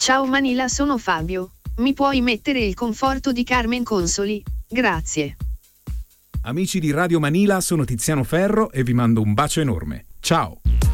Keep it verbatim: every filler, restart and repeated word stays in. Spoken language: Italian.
Ciao Manila, sono Fabio. Mi puoi mettere il conforto di Carmen Consoli? Grazie. Amici di Radio Manila, sono Tiziano Ferro e vi mando un bacio enorme. Ciao!